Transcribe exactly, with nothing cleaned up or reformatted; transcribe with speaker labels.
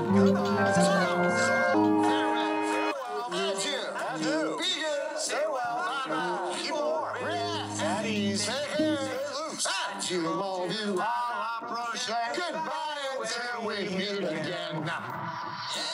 Speaker 1: Adieu. Adieu. Be good. Stay well. Bye-bye. Keep warm. Relax. At ease. Take care. Stay loose. Adieu, mon vieux. À la prochaine. Goodbye until we meet again.